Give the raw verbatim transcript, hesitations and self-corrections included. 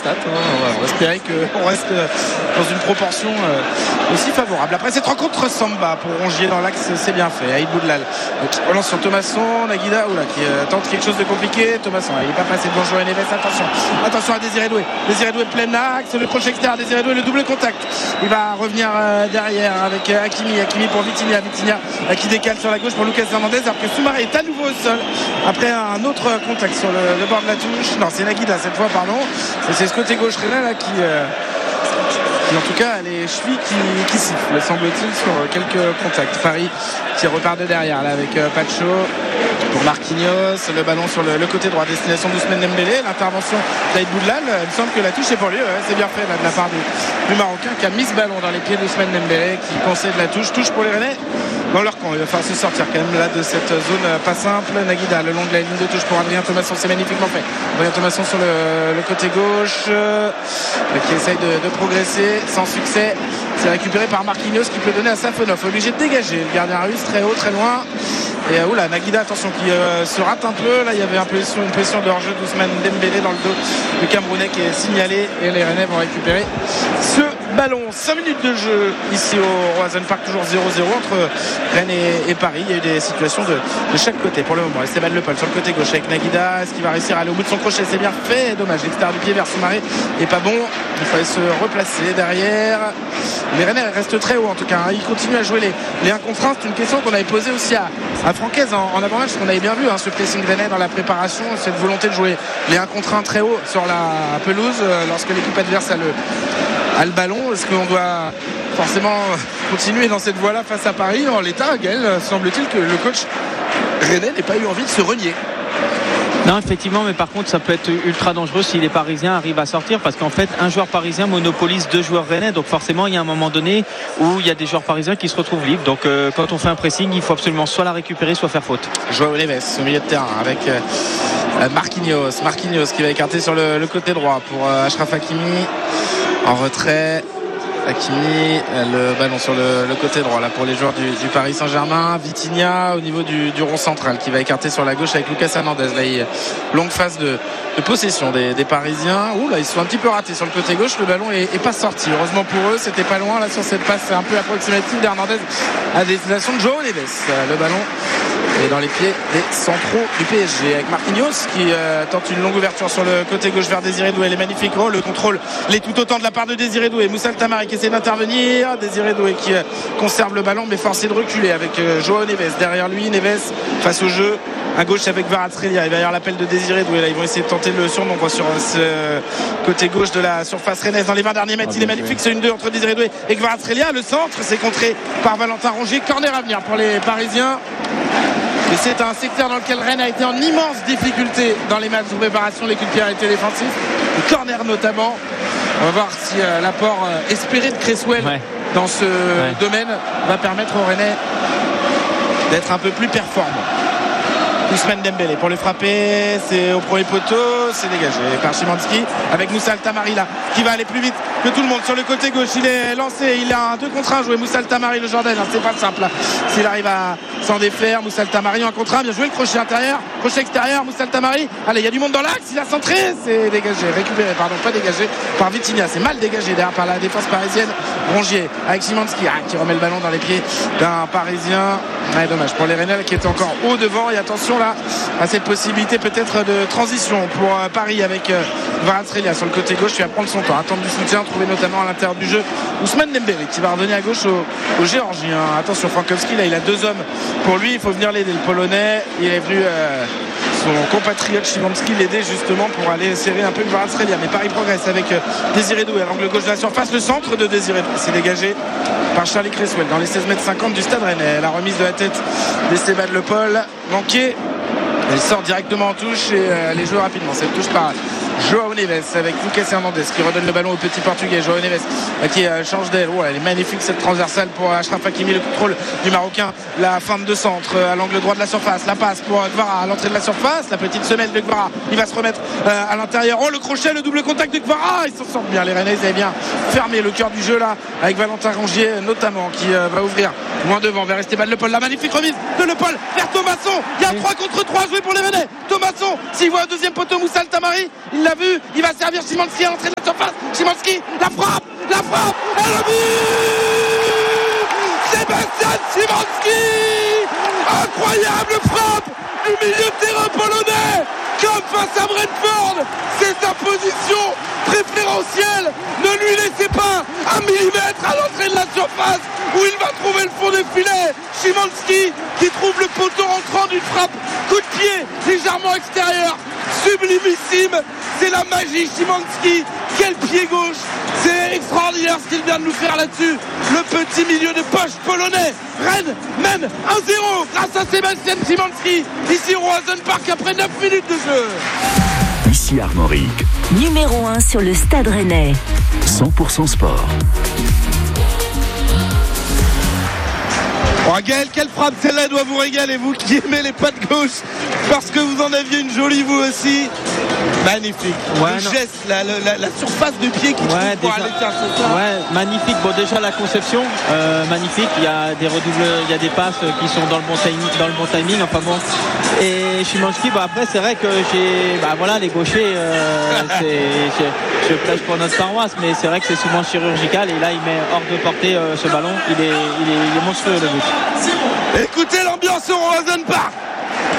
stats. Hein. On va espérer qu'on reste dans une proportion aussi favorable. Après cette rencontre Samba pour Rongier dans l'axe, c'est bien fait. Aïd Boudlal qui relance sur Thomasson, Nagida oula, qui tente quelque chose de compliqué. Thomasson, il n'est pas passé devant Joao Neves. Attention, attention à Désiré Doué. Désiré Doué plein axe, le crochet extérieur. Désiré Doué, le double contact. Il va revenir derrière avec Hakimi. Hakimi pour Vitinha. Vitinha qui décale sur la gauche pour Lucas Hernandez. Après Soumaré est à nouveau au sol. Après un autre contact sur le, le bord de la touche. Non, c'est Nagida cette fois, pardon. Et c'est ce côté gauche René là qui. Euh, qui en tout cas a les chevilles qui, qui sifflent, semble-t-il, sur quelques contacts. Paris qui repart de derrière là avec euh, Pacho pour Marquinhos, le ballon sur le, le côté droit, destination d'Ousmane Dembélé, l'intervention d'Aïd Boudlal. Il me semble que la touche est pour lui, ouais, c'est bien fait là, de la part du, du Marocain qui a mis ce ballon dans les pieds d'Ousmane Dembélé, qui concède la touche, touche pour les Rennais dans leur camp. Il va falloir se sortir quand même là de cette zone pas simple. Nagida le long de la ligne de touche pour Adrien Thomasson, c'est magnifiquement fait. Adrien Thomasson sur le, le côté gauche euh, qui essaye de, de progresser sans succès. C'est récupéré par Marquinhos qui peut donner à Safonov, obligé de dégager le gardien russe très haut, très loin. Et euh, oula, Nagida, attention, qui euh, se rate un peu. Là, il y avait un pression, une pression de hors-jeu d'Ousmane Dembélé dans le dos du Camerounais qui est signalé. Et les Rennais vont récupérer ce ballon. cinq minutes de jeu ici au Roazhon Park, toujours zéro zéro entre Rennes et, et Paris. Il y a eu des situations de, de chaque côté pour le moment. Esteban Le Paul sur le côté gauche avec Nagida. Est-ce qu'il va réussir à aller au bout de son crochet? C'est bien fait. Dommage, l'extérieur du pied vers Soumaré et pas bon. Il fallait se replacer derrière. Les Rennais restent très haut en tout cas. Ils continuent à jouer les, les un contre un. C'est une question qu'on avait posée aussi à, à Francaise en, en avant-match, parce qu'on avait bien vu hein, ce pressing Rennais dans la préparation, cette volonté de jouer les un contre un très haut sur la pelouse euh, lorsque l'équipe adverse a le, a le ballon. Est-ce qu'on doit forcément continuer dans cette voie-là face à Paris? En l'état, Gaël, semble-t-il que le coach Rennais n'ait pas eu envie de se renier. Non, effectivement, mais par contre ça peut être ultra dangereux si les Parisiens arrivent à sortir, parce qu'en fait un joueur parisien monopolise deux joueurs rennais, donc forcément il y a un moment donné où il y a des joueurs parisiens qui se retrouvent libres, donc euh, quand on fait un pressing il faut absolument soit la récupérer soit faire faute. Joao Neves au milieu de terrain avec euh, Marquinhos Marquinhos qui va écarter sur le, le côté droit pour euh, Achraf Hakimi en retrait. Hakimi, le ballon sur le, le côté droit là pour les joueurs du, du Paris Saint-Germain. Vitinha au niveau du, du rond central qui va écarter sur la gauche avec Lucas Hernandez. Là, il, longue phase de, de possession des, des Parisiens. Ouh là, ils sont un petit peu ratés sur le côté gauche. Le ballon est, est pas sorti. Heureusement pour eux, c'était pas loin là sur cette passe un peu approximative d'Hernandez à destination de Joao Neves. Le ballon est dans les pieds des centraux du P S G avec Marquinhos qui euh, tente une longue ouverture sur le côté gauche vers Désiré Doué. Les magnifiques oh, le contrôle l'est tout autant de la part de Désiré Doué. Moussa Tamari qui essaie d'intervenir. Désiré Doué qui euh, conserve le ballon mais forcé de reculer avec euh, Joao Neves derrière lui. Neves face au jeu à gauche avec Kvaratskhelia. Il va y avoir l'appel de Désiré Doué. Là, ils vont essayer de tenter le surnombre sur ce côté gauche de la surface rennaise dans les vingt derniers mètres. Il est magnifique, c'est une deux entre Désiré Doué et Kvaratskhelia. Le centre, c'est contré par Valentin Rongier. Corner à venir pour les Parisiens. Et c'est un secteur dans lequel Rennes a été en immense difficulté dans les matchs de préparation. Les coups de pied étaient défensifs, le corner notamment. On va voir si euh, l'apport euh, espéré de Cresswell ouais. dans ce ouais. domaine va permettre aux Rennais d'être un peu plus performants. Ousmane Dembélé pour le frapper, c'est au premier poteau, c'est dégagé par Szymanski avec Moussa Altamari là qui va aller plus vite que tout le monde sur le côté gauche. Il est lancé, il a un deux contre un joué. Moussa Altamari, le Jordan, hein, c'est pas simple là. S'il arrive à s'en défaire, Moussa Altamari en contre un, bien joué, le crochet intérieur, crochet extérieur, Moussa Altamari. Allez, il y a du monde dans l'axe, il a centré, c'est dégagé, récupéré, pardon, pas dégagé par Vitinha, c'est mal dégagé derrière par la défense parisienne. Rongier avec Szymanski ah, qui remet le ballon dans les pieds d'un Parisien. Ouais, dommage pour les Rennais qui étaient encore haut devant. Et attention là à cette possibilité peut-être de transition pour euh, Paris avec euh, Kvaratskhelia sur le côté gauche qui va prendre son temps, attendre du soutien, trouver notamment à l'intérieur du jeu Ousmane Dembélé qui va redonner à gauche au, au Géorgien. Attention Frankowski, là il a deux hommes pour lui, il faut venir l'aider, le Polonais. Il est venu euh, son compatriote Szymanski l'aider justement pour aller serrer un peu Kvaratskhelia, mais Paris progresse avec euh, Désiré Doué à l'angle gauche de la surface. Le centre de Désiré Doué, c'est dégagé par Charlie Cresswell dans les seize mètres cinquante du Stade Rennais. La remise de la tête d'Esteban Le Paul manquée. Elle sort directement en touche et euh, elle est jouée rapidement. Cette touche par Joao Neves avec Lucas Hernandez qui redonne le ballon au petit portugais. Joao Neves euh, qui euh, change d'aile. Oh, elle est magnifique cette transversale pour Achraf Hakimi. Le contrôle du Marocain. La fin de centre euh, à l'angle droit de la surface. La passe pour euh, Kvara à l'entrée de la surface. La petite semelle de Kvara. Il va se remettre euh, à l'intérieur. Oh le crochet, le double contact de Kvara. Ils s'en sortent bien. Les Rennais avaient bien fermé le cœur du jeu là avec Valentin Rongier notamment qui euh, va ouvrir loin devant vers Esteban Le Paul. La magnifique remise de Le Paul vers Thomasson. Il y a trois contre trois joués pour les Rennais. Thomasson, s'il voit un deuxième poteau Moussa Altamari, il l'a vu, il va servir Szymanski à l'entrée de la surface. Szymanski, la frappe, la frappe, et le but Sébastien Szymanski. Incroyable frappe du milieu de terrain polonais, comme face à Brentford. C'est sa position préférentielle. Ne lui laissez pas un millimètre à l'entrée de la surface où il va trouver le fond des filets. Szymanski qui trouve le poteau rentrant d'une frappe coup de pied légèrement extérieur, sublimissime. C'est la magie Szymanski. Quel pied gauche. C'est extraordinaire ce qu'il vient de nous faire là-dessus. Le petit milieu de poche polonais. Rennes mène un zéro grâce à Sébastien Szymanski ici au Roazhon Park après neuf minutes de jeu. Ici Armorique, numéro un sur le Stade Rennais. cent pour cent sport. Oh, Gaël, quelle frappe, celle-là doit vous régaler, vous qui aimez les pattes gauche, parce que vous en aviez une jolie vous aussi. Magnifique. Ouais, le non. geste, la, la, la surface de pied qui Ouais, trouve pour déjà. aller chercher ça. Ouais, magnifique. Bon, déjà la conception, euh, magnifique. Il y a des redoubles, il y a des passes qui sont dans le bon timing, dans le bon timing. Enfin bon. Et Szymanski, bah après c'est vrai que j'ai, bah voilà, les gauchers, euh, c'est, je, je prêche pour notre paroisse, mais c'est vrai que c'est souvent chirurgical. Et là, il met hors de portée euh, ce ballon. Il est, il est, il est monstrueux le but. Écoutez l'ambiance au Roazhon Park.